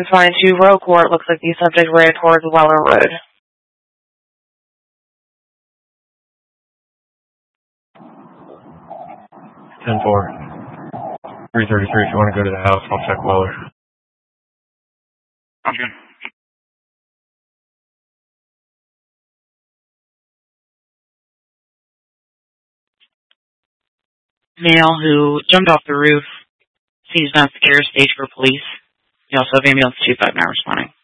Fine to Row Court. Looks like the subject ran towards Weller Road. 10-4. 333, if you want to go to the house, I'll check Weller. Sounds good. Male who jumped off the roof seems not secure, stage for police. You also have ambulance 259 responding.